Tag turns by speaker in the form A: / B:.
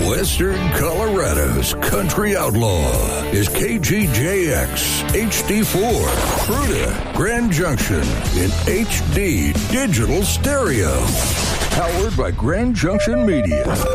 A: Western Colorado's country outlaw is KGJX HD4, Fruita, Grand Junction in HD digital stereo. Powered by Grand Junction Media.